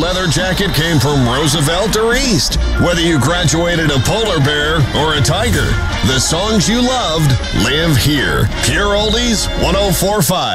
leather jacket came from Roosevelt or East. Whether you graduated a polar bear or a tiger, the songs you loved live here. Pure Oldies 104.5.